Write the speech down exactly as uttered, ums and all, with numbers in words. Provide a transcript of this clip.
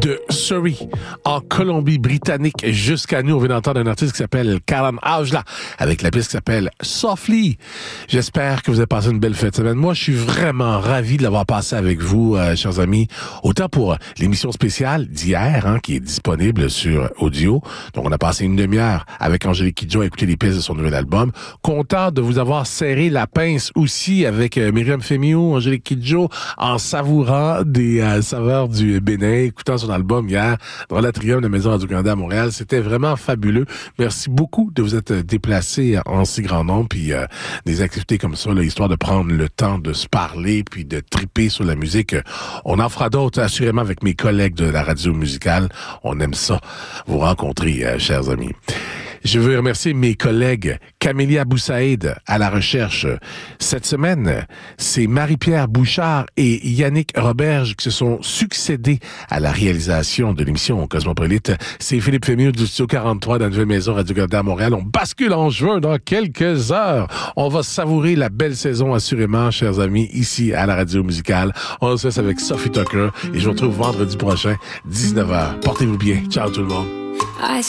de Surrey, en Colombie-Britannique, jusqu'à nous. On vient d'entendre un artiste qui s'appelle Callum Aujla, avec la piste qui s'appelle Softly. J'espère que vous avez passé une belle fête de semaine. Moi, je suis vraiment ravi de l'avoir passé avec vous, euh, chers amis. Autant pour l'émission spéciale d'hier, hein, qui est disponible sur audio. Donc, on a passé une demi-heure avec Angélique Kidjo à écouter les pistes de son nouvel album. Content de vous avoir serré la pince aussi avec euh, Myriam Fémio, Angélique Kidjo, en savourant des euh, saveurs du Bénin, écoutant son album hier dans l'Atrium de la Maison Radio-Canada à Montréal. C'était vraiment fabuleux. Merci beaucoup de vous être déplacés en si grand nombre, puis euh, des activités comme ça, là, histoire de prendre le temps de se parler, puis de triper sur la musique. On en fera d'autres, assurément, avec mes collègues de la radio musicale. On aime ça, vous rencontrer, euh, chers amis. Je veux remercier mes collègues Camélia Boussaïd à la recherche. Cette semaine, c'est Marie-Pierre Bouchard et Yannick Roberge qui se sont succédés à la réalisation de l'émission Cosmopolite. C'est Philippe Fémieux du Studio quarante-trois dans la nouvelle maison Radio-Canada à Montréal. On bascule en juin dans quelques heures. On va savourer la belle saison assurément, chers amis, ici à la radio musicale. On se laisse avec Sophie Tucker et je vous retrouve vendredi prochain, dix-neuf heures. Portez-vous bien. Ciao tout le monde.